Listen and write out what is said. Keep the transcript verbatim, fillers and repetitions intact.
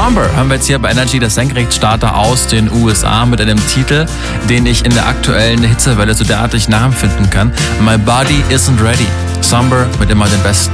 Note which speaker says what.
Speaker 1: Somber haben wir jetzt hier bei Energy, das Senkrechtstarter aus den U S A mit einem Titel, den ich in der aktuellen Hitzewelle so derartig nachempfinden kann. My Body Isn't Ready. Somber mit immer den besten